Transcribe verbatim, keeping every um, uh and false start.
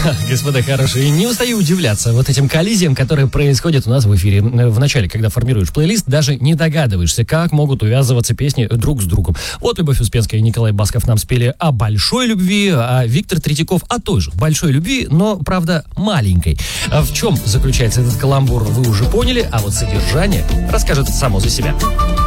Господа хорошие, не устаю удивляться вот этим коллизиям, которые происходят у нас в эфире. В начале, когда формируешь плейлист, даже не догадываешься, как могут увязываться песни друг с другом. Вот Любовь Успенская и Николай Басков нам спели о большой любви, а Виктор Третьяков о той же большой любви, но, правда, маленькой. В чем заключается этот каламбур, вы уже поняли, а вот содержание расскажет само за себя.